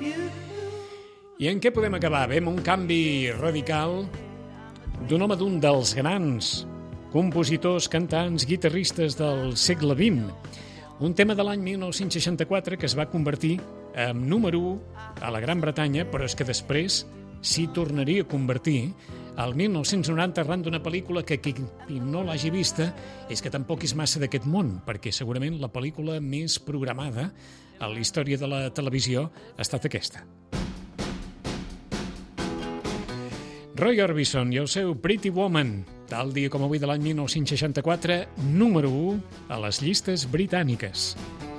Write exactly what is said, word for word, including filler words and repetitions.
I en què podem acabar? Bé, amb un canvi radical d'un home d'un dels grans compositors, cantants, guitarristes del segle vint. Un tema de l'any mil nou-cents seixanta-quatre que es va convertir en número u a la Gran Bretanya, però és que després s'hi tornaria a convertir al mil nou-cents noranta arran d'una pel·lícula que qui no l'hagi vista és que tampoc és massa d'aquest món, perquè segurament la pel·lícula més programada a la història de la televisió ha estat aquesta. Roy Orbison i el seu Pretty Woman, tal dia com avui de l'any mil nou-cents seixanta-quatre, número u a les llistes britàniques.